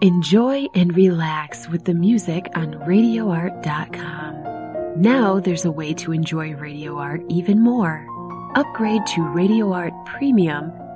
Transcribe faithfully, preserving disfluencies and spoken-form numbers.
Enjoy and relax with the music on radio art dot com. Now there's a way to enjoy Radio Art even more. Upgrade to Radio Art Premium